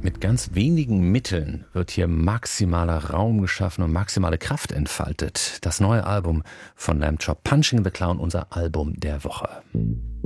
Mit ganz wenigen Mitteln wird hier maximaler Raum geschaffen und maximale Kraft entfaltet. Das neue Album von Lamb Chop, Punching the Clown, unser Album der Woche.